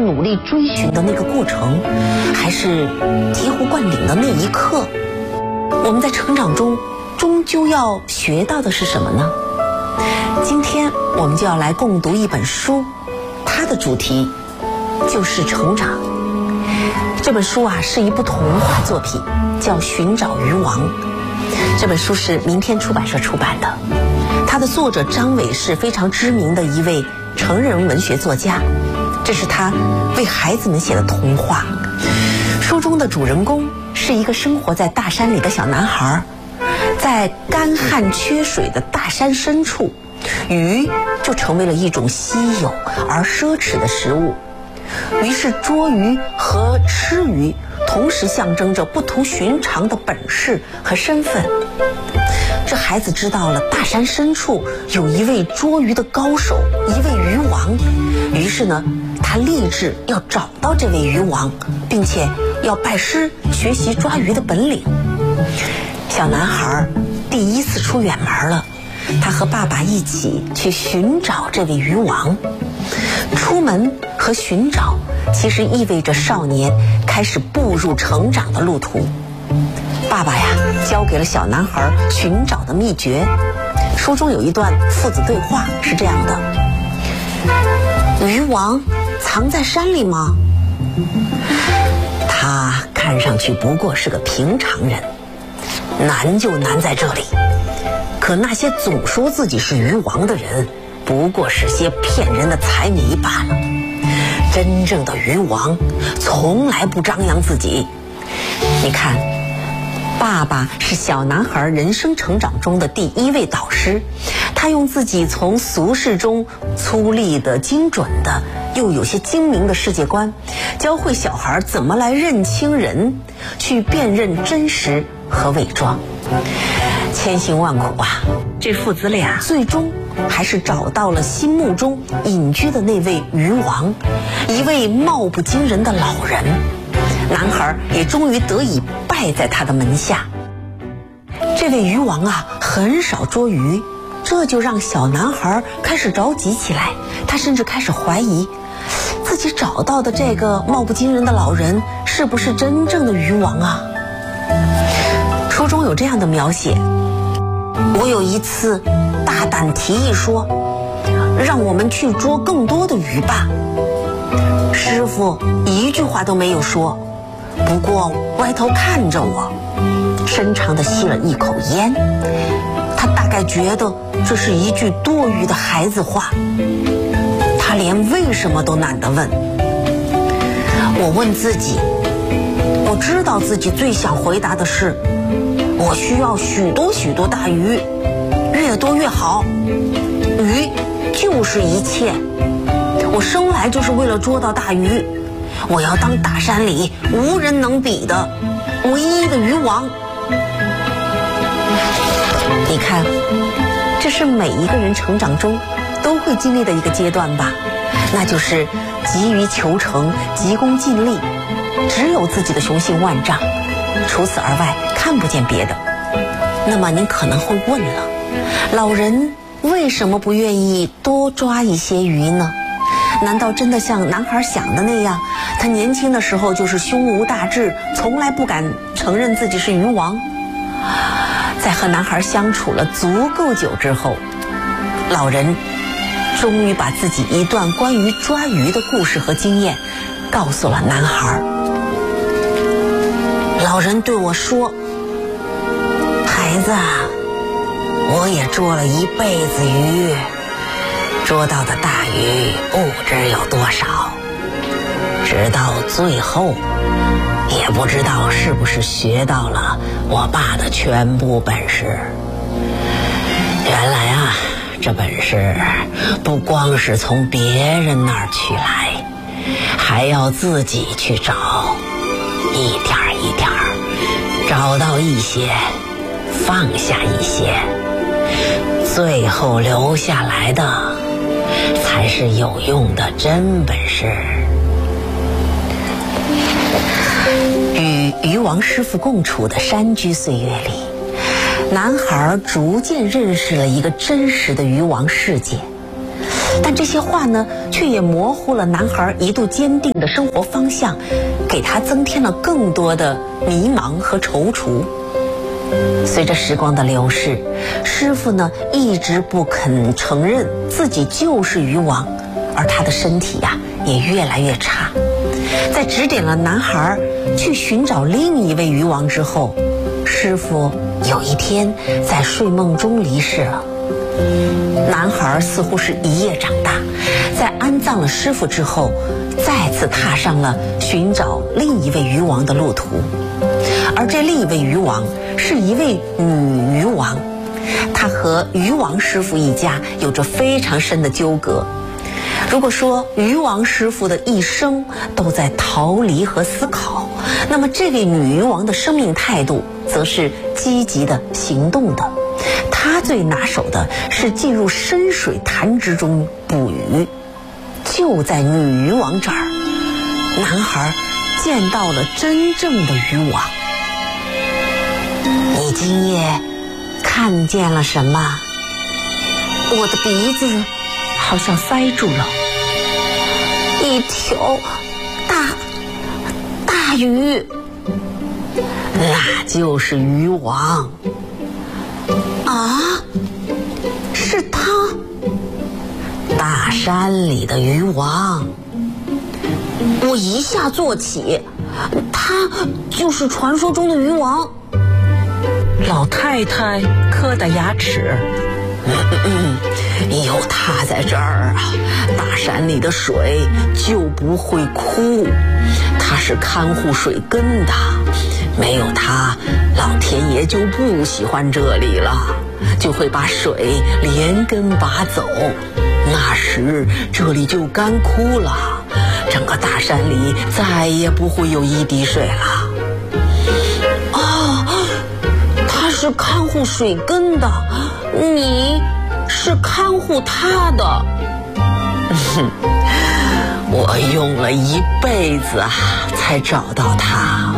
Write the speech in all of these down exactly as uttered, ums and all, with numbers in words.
努力追寻的那个过程，还是醍醐灌顶的那一刻？我们在成长中终究要学到的是什么呢？今天我们就要来共读一本书，它的主题就是成长。这本书啊是一部童话作品，叫《寻找鱼王》。这本书是明天出版社出版的，它的作者张伟是非常知名的一位成人文学作家，这是他为孩子们写的童话。书中的主人公是一个生活在大山里的小男孩，在干旱缺水的大山深处，鱼就成为了一种稀有而奢侈的食物。于是捉鱼和吃鱼同时象征着不同寻常的本事和身份。这孩子知道了大山深处有一位捉鱼的高手，一位鱼王。于是呢，他立志要找到这位鱼王，并且要拜师学习抓鱼的本领。小男孩第一次出远门了，他和爸爸一起去寻找这位鱼王。出门和寻找其实意味着少年开始步入成长的路途。爸爸呀教给了小男孩寻找的秘诀。书中有一段父子对话是这样的：鱼王藏在山里吗？他看上去不过是个平常人，难就难在这里。可那些总说自己是鱼王的人，不过是些骗人的财迷罢了。真正的鱼王从来不张扬自己。你看，爸爸是小男孩人生成长中的第一位导师，他用自己从俗世中粗粝的、精准的又有些精明的世界观，教会小孩怎么来认清人，去辨认真实和伪装。千辛万苦啊，这父子俩最终还是找到了心目中隐居的那位鱼王，一位貌不惊人的老人。男孩也终于得以拜在他的门下。这位鱼王啊，很少捉鱼，这就让小男孩开始着急起来。他甚至开始怀疑自己找到的这个貌不惊人的老人是不是真正的鱼王啊。书中有这样的描写：我有一次大胆提议说，让我们去捉更多的鱼吧。师傅一句话都没有说，不过歪头看着我，深长地吸了一口烟。他大概觉得这是一句多余的孩子话，他连为什么都懒得问。我问自己，我知道自己最想回答的是，我需要许多许多大鱼，越多越好，鱼就是一切，我生来就是为了捉到大鱼，我要当大山里无人能比的唯一的鱼王。你看，这是每一个人成长中都会经历的一个阶段吧，那就是急于求成，急功近利，只有自己的雄心万丈，除此而外看不见别的。那么您可能会问了，老人为什么不愿意多抓一些鱼呢？难道真的像男孩想的那样，他年轻的时候就是胸无大志，从来不敢承认自己是鱼王？在和男孩相处了足够久之后，老人终于把自己一段关于抓鱼的故事和经验告诉了男孩。老人对我说，孩子啊，我也捉了一辈子鱼，捉到的大鱼不知有多少，直到最后也不知道是不是学到了我爸的全部本事。原来啊，这本事不光是从别人那儿取来，还要自己去找，一点一点找到一些，放下一些，最后留下来的才是有用的真本事。与鱼王师傅共处的山居岁月里，男孩逐渐认识了一个真实的鱼王世界。 但这些话呢，却也模糊了男孩一度坚定的生活方向，给他增添了更多的迷茫和踌躇。随着时光的流逝，师傅呢一直不肯承认自己就是鱼王，而他的身体呀、啊、也越来越差。在指点了男孩去寻找另一位鱼王之后，师傅有一天在睡梦中离世了。男孩似乎是一夜长大，在安葬了师傅之后，再次踏上了寻找另一位鱼王的路途。而这另一位鱼王是一位女鱼王，她和鱼王师傅一家有着非常深的纠葛。如果说鱼王师傅的一生都在逃离和思考，那么这位女鱼王的生命态度则是积极的、行动的。她最拿手的是进入深水潭之中捕鱼。就在女鱼王这儿，男孩见到了真正的鱼王。你今夜看见了什么？我的鼻子好像塞住了，一条大大鱼，那就是鱼王。啊，是他，大山里的鱼王。我一下坐起，他就是传说中的鱼王。老太太磕打牙齿，嗯嗯，有他在这儿啊，大山里的水就不会枯。他是看护水根的，没有他，老天爷就不喜欢这里了，就会把水连根拔走。那时这里就干枯了，整个大山里再也不会有一滴水了。哦，他是看护水根的，你是看护他的。我用了一辈子啊，才找到他。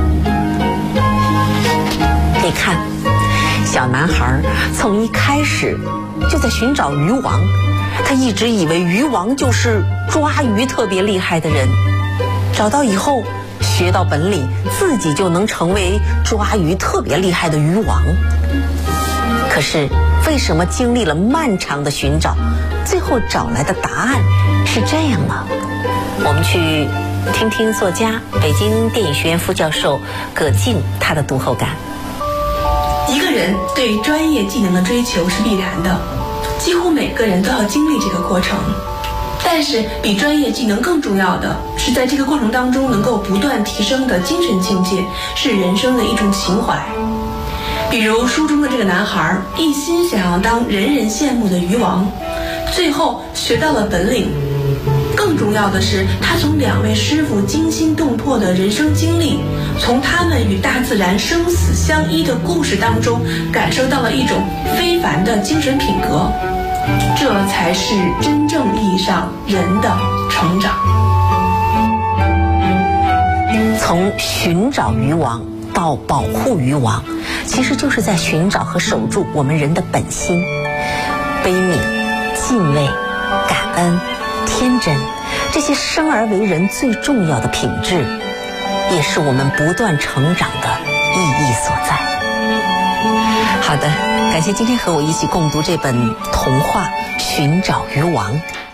你看，小男孩从一开始就在寻找鱼王，他一直以为鱼王就是抓鱼特别厉害的人，找到以后学到本领，自己就能成为抓鱼特别厉害的鱼王。可是为什么经历了漫长的寻找，最后找来的答案是这样呢？我们去听听作家、北京电影学院副教授葛进他的读后感。 一个人对专业技能的追求是必然的，几乎每个人都要经历这个过程。但是比专业技能更重要的是，在这个过程当中能够不断提升的精神境界，是人生的一种情怀。比如书中的这个男孩，一心想要当人人羡慕的鱼王，最后学到了本领。更重要的是，他从两位师傅惊心动魄的人生经历，从他们与大自然生死相依的故事当中，感受到了一种非凡的精神品格。这才是真正意义上人的成长。 从寻找鱼王到保护鱼王，其实就是在寻找和守住我们人的本心。悲悯、敬畏、感恩、天真，这些生而为人最重要的品质，也是我们不断成长的意义所在。好的，感谢今天和我一起共读这本童话《寻找鱼王》。